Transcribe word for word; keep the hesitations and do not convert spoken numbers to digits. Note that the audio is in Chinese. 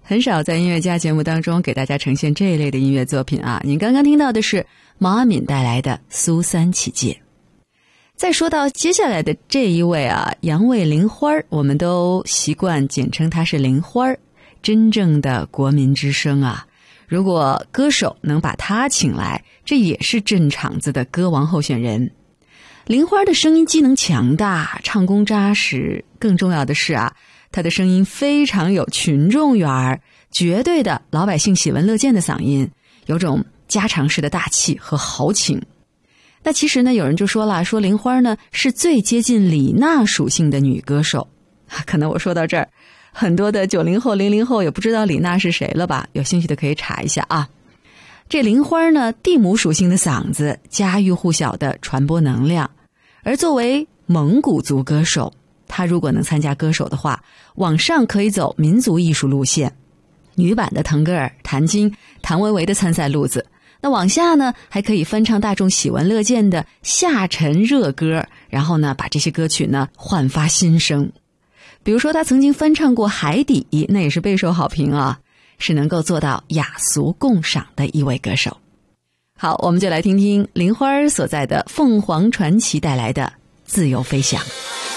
很少在音乐家节目当中给大家呈现这一类的音乐作品啊。您刚刚听到的是毛阿敏带来的《苏三起解》。再说到接下来的这一位啊，杨卫玲花，我们都习惯简称她是玲花，真正的国民之声啊。如果歌手能把她请来，这也是镇场子的歌王候选人。玲花的声音机能强大，唱功扎实，更重要的是啊，她的声音非常有群众缘儿，绝对的老百姓喜闻乐见的嗓音，有种家常式的大气和豪情。那其实呢，有人就说了，说玲花呢是最接近李娜属性的女歌手。可能我说到这儿，很多的九零后、零零后也不知道李娜是谁了吧？有兴趣的可以查一下啊。这玲花呢，地母属性的嗓子，家喻户晓的传播能量。而作为蒙古族歌手，她如果能参加歌手的话，往上可以走民族艺术路线，女版的腾格尔、谭晶、谭维维的参赛路子。那往下呢，还可以翻唱大众喜闻乐见的下沉热歌，然后呢，把这些歌曲呢焕发新生。比如说他曾经翻唱过《海底》，那也是备受好评啊，是能够做到雅俗共赏的一位歌手。好，我们就来听听玲花所在的凤凰传奇带来的《自由飞翔》。